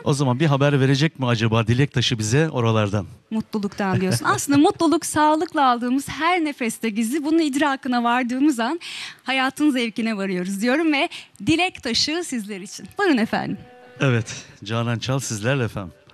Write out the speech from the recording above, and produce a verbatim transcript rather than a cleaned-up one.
O zaman bir haber verecek mi acaba dilek taşı bize oralardan? Mutluluktan diyorsun. Aslında mutluluk sağlıkla aldığımız her nefeste gizli. Bunun idrakına vardığımız an hayatın zevkine varıyoruz diyorum ve dilek taşı sizler için. Buyurun efendim. Evet, Canan Çal sizlerle efendim.